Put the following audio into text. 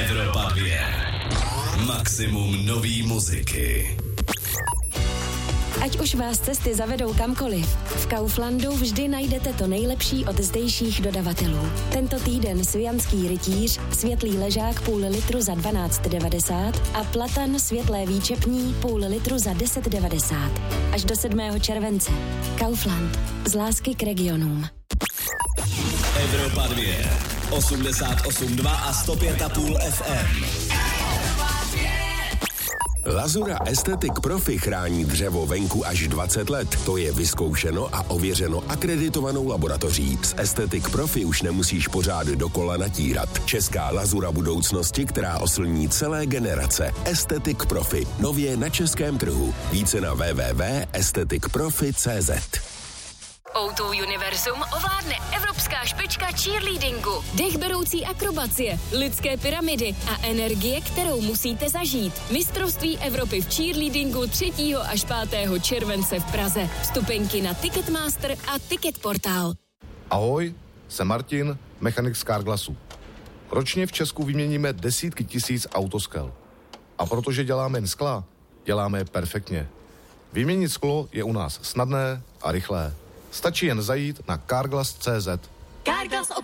Evropa 2. Maximum nový muziky. Ať už vás cesty zavedou kamkoliv, v Kauflandu vždy najdete to nejlepší od zdejších dodavatelů. Tento týden svijanský rytíř, světlý ležák půl litru za 12,90 a platan světlé výčepní půl litru za 10,90. Až do 7. července. Kaufland. Z lásky k regionům. Evropa 2. 88,2 a 105,5 FM. Lazura Aesthetic Profi chrání dřevo venku až 20 let. To je vyzkoušeno a ověřeno akreditovanou laboratoří. S Aesthetic Profi už nemusíš pořád dokola natírat. Česká lazura budoucnosti, která oslní celé generace. Aesthetic Profi. Nově na českém trhu. Více na www.aestheticprofi.cz. O2 Univerzum ovládne evropská špička cheerleadingu, dechberoucí akrobacie, lidské pyramidy a energie, kterou musíte zažít. Mistrovství Evropy v cheerleadingu 3. až 5. července v Praze. Vstupenky na Ticketmaster a Ticketportál. Ahoj, jsem Martin, mechanik z Carglassu. Ročně v Česku vyměníme desítky tisíc autoskel. A protože děláme jen skla, děláme je perfektně. Vyměnit sklo je u nás snadné a rychlé. Stačí jen zajít na carglass.cz. Carglass